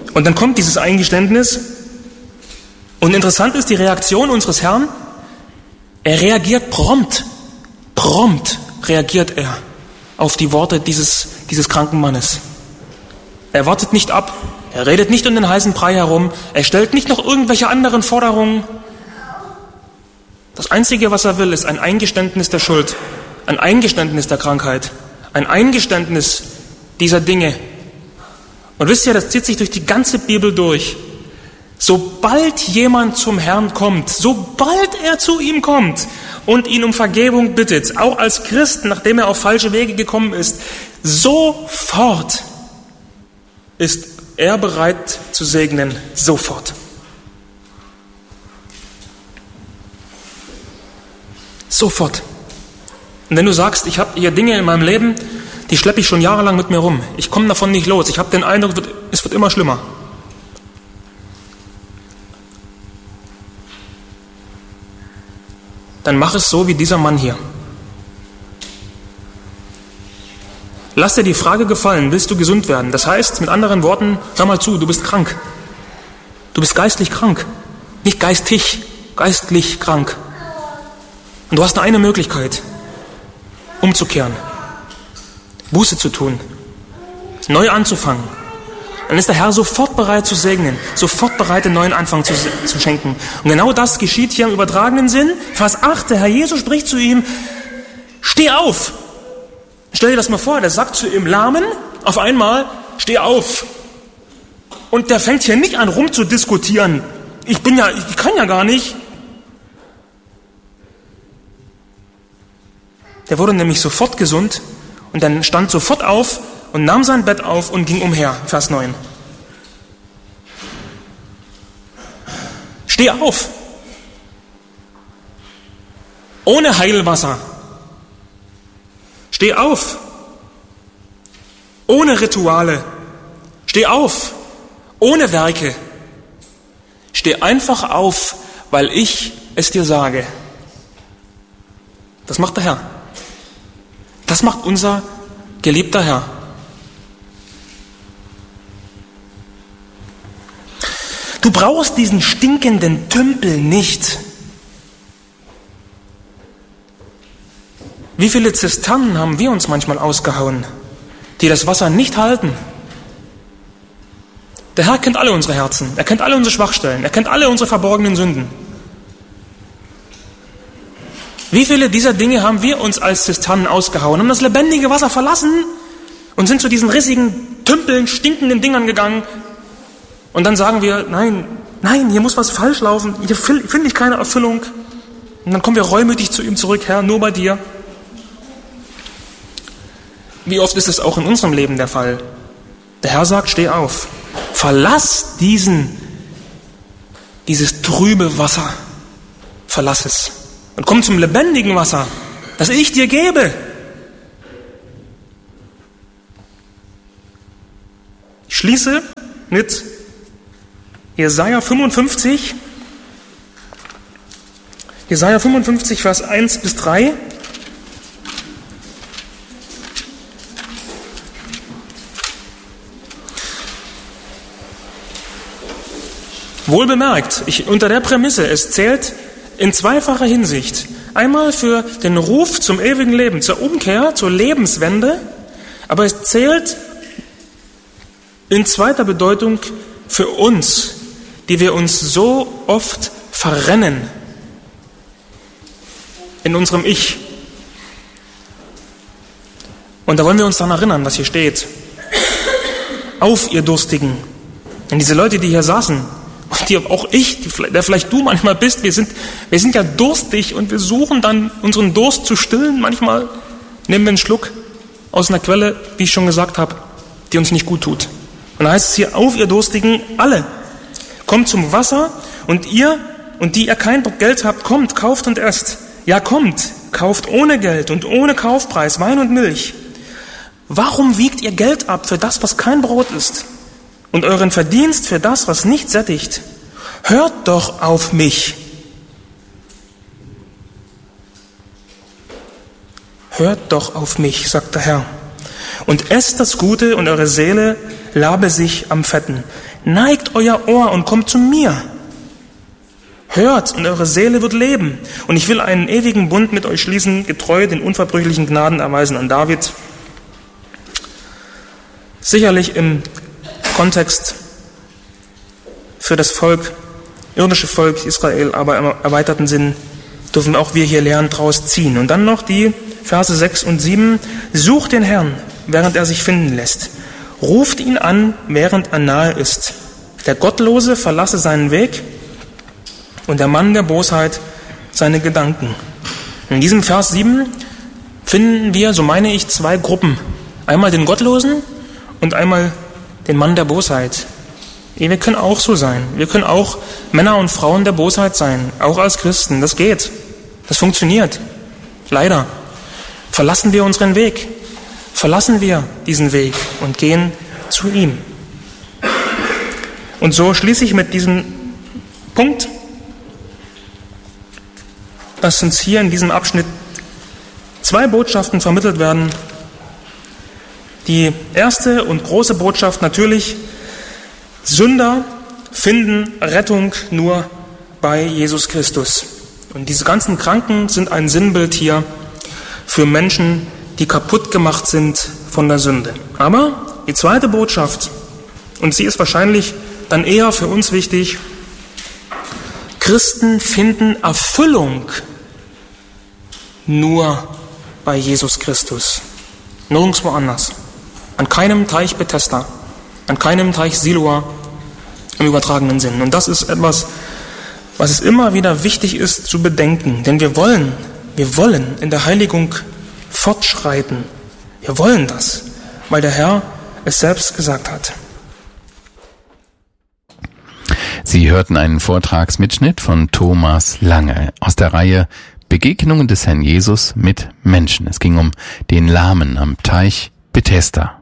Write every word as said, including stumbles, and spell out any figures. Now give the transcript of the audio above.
Und dann kommt dieses Eingeständnis. Und interessant ist die Reaktion unseres Herrn. Er reagiert prompt. Prompt reagiert er auf die Worte dieses, dieses kranken Mannes. Er wartet nicht ab. Er redet nicht um den heißen Brei herum. Er stellt nicht noch irgendwelche anderen Forderungen. Das Einzige, was er will, ist ein Eingeständnis der Schuld, ein Eingeständnis der Krankheit, ein Eingeständnis dieser Dinge. Und wisst ihr, das zieht sich durch die ganze Bibel durch. Sobald jemand zum Herrn kommt, sobald er zu ihm kommt und ihn um Vergebung bittet, auch als Christ, nachdem er auf falsche Wege gekommen ist, sofort ist er bereit zu segnen, sofort. Sofort. Und wenn du sagst, ich habe hier Dinge in meinem Leben, die schleppe ich schon jahrelang mit mir rum. Ich komme davon nicht los. Ich habe den Eindruck, es wird immer schlimmer. Dann mach es so wie dieser Mann hier. Lass dir die Frage gefallen, willst du gesund werden? Das heißt, mit anderen Worten, hör mal zu, du bist krank. Du bist geistlich krank. Nicht geistig, geistlich krank. Und du hast nur eine Möglichkeit, umzukehren, Buße zu tun, neu anzufangen. Dann ist der Herr sofort bereit zu segnen, sofort bereit, den neuen Anfang zu, zu schenken. Und genau das geschieht hier im übertragenen Sinn. Vers acht, der Herr Jesus spricht zu ihm, steh auf. Stell dir das mal vor, der sagt zu ihm Lahmen, auf einmal, steh auf. Und der fängt hier nicht an rumzudiskutieren. Ich bin ja, ich kann ja gar nicht. Der wurde nämlich sofort gesund und dann stand sofort auf und nahm sein Bett auf und ging umher. Vers neun. Steh auf. Ohne Heilwasser. Steh auf. Ohne Rituale. Steh auf. Ohne Werke. Steh einfach auf, weil ich es dir sage. Das macht der Herr. Das macht unser geliebter Herr. Du brauchst diesen stinkenden Tümpel nicht. Wie viele Zisternen haben wir uns manchmal ausgehauen, die das Wasser nicht halten? Der Herr kennt alle unsere Herzen, er kennt alle unsere Schwachstellen, er kennt alle unsere verborgenen Sünden. Wie viele dieser Dinge haben wir uns als Zisternen ausgehauen, haben das lebendige Wasser verlassen und sind zu diesen rissigen Tümpeln, stinkenden Dingern gegangen und dann sagen wir, nein, nein, hier muss was falsch laufen, hier finde ich keine Erfüllung. Und dann kommen wir reumütig zu ihm zurück, Herr, nur bei dir. Wie oft ist es auch in unserem Leben der Fall? Der Herr sagt, steh auf, verlass diesen, dieses trübe Wasser, verlass es. Und komm zum lebendigen Wasser, das ich dir gebe. Ich schließe mit Jesaja fünfundfünfzig. Jesaja fünfundfünfzig, Vers eins bis drei. Wohl bemerkt, ich, unter der Prämisse, es zählt in zweifacher Hinsicht. Einmal für den Ruf zum ewigen Leben, zur Umkehr, zur Lebenswende, aber es zählt in zweiter Bedeutung für uns, die wir uns so oft verrennen in unserem Ich. Und da wollen wir uns daran erinnern, was hier steht. Auf, ihr Durstigen. Denn diese Leute, die hier saßen, und die auch ich, die, der vielleicht du manchmal bist, wir sind, wir sind ja durstig und wir suchen dann unseren Durst zu stillen. Manchmal nehmen wir einen Schluck aus einer Quelle, wie ich schon gesagt habe, die uns nicht gut tut. Und da heißt es hier, auf ihr Durstigen, alle, kommt zum Wasser und ihr und die ihr kein Geld habt, kommt, kauft und esst. Ja, kommt, kauft ohne Geld und ohne Kaufpreis Wein und Milch. Warum wiegt ihr Geld ab für das, was kein Brot ist? Und euren Verdienst für das, was nicht sättigt. Hört doch auf mich. Hört doch auf mich, sagt der Herr. Und esst das Gute und eure Seele labe sich am Fetten. Neigt euer Ohr und kommt zu mir. Hört und eure Seele wird leben. Und ich will einen ewigen Bund mit euch schließen, getreu den unverbrüchlichen Gnaden erweisen an David. Sicherlich im Kontext für das Volk, irdische Volk Israel, aber im erweiterten Sinn dürfen auch wir hier Lehren draus ziehen. Und dann noch die Verse sechs und sieben. Sucht den Herrn, während er sich finden lässt. Ruft ihn an, während er nahe ist. Der Gottlose verlasse seinen Weg und der Mann der Bosheit seine Gedanken. In diesem Vers sieben finden wir, so meine ich, zwei Gruppen. Einmal den Gottlosen und einmal den Mann der Bosheit. Wir können auch so sein. Wir können auch Männer und Frauen der Bosheit sein, auch als Christen. Das geht. Das funktioniert. Leider. Verlassen wir unseren Weg. Verlassen wir diesen Weg und gehen zu ihm. Und so schließe ich mit diesem Punkt, dass uns hier in diesem Abschnitt zwei Botschaften vermittelt werden. Die erste und große Botschaft natürlich: Sünder finden Rettung nur bei Jesus Christus. Und diese ganzen Kranken sind ein Sinnbild hier für Menschen, die kaputt gemacht sind von der Sünde. Aber die zweite Botschaft, und sie ist wahrscheinlich dann eher für uns wichtig: Christen finden Erfüllung nur bei Jesus Christus. Nirgendwo anders. An keinem Teich Bethesda. An keinem Teich Siloa im übertragenen Sinn. Und das ist etwas, was es immer wieder wichtig ist zu bedenken. Denn wir wollen, wir wollen in der Heiligung fortschreiten. Wir wollen das, weil der Herr es selbst gesagt hat. Sie hörten einen Vortragsmitschnitt von Thomas Lange aus der Reihe Begegnungen des Herrn Jesus mit Menschen. Es ging um den Lahmen am Teich Bethesda.